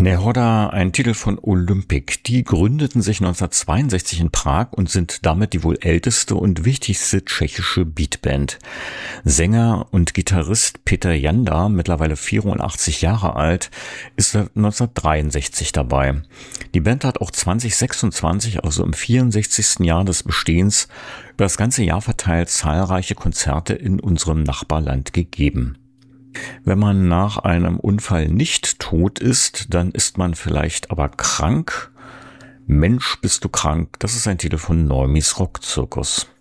Nehoda, ein Titel von Olympic. Die gründeten sich 1962 in Prag und sind damit die wohl älteste und wichtigste tschechische Beatband. Sänger und Gitarrist Peter Janda, mittlerweile 84 Jahre alt, ist seit 1963 dabei. Die Band hat auch 2026, also im 64. Jahr des Bestehens, über das ganze Jahr verteilt zahlreiche Konzerte in unserem Nachbarland gegeben. Wenn man nach einem Unfall nicht tot ist, dann ist man vielleicht aber krank. Mensch, bist du krank? Das ist ein Titel von Neumis Rockzirkus.